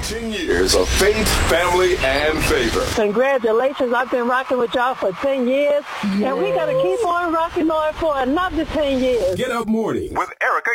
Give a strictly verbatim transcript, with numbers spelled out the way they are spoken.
ten years of faith, family, and favor. Congratulations. I've been rocking with y'all for ten years, yes. And we got to keep on rocking on for another ten years. Get Up Morning with Erica